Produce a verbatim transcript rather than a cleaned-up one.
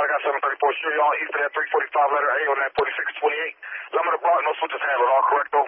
got seven thirty-four, sure y'all east of that three forty-five letter A on that forty-six twenty-eight. Lemon of Broughton, no switches handled, all correct,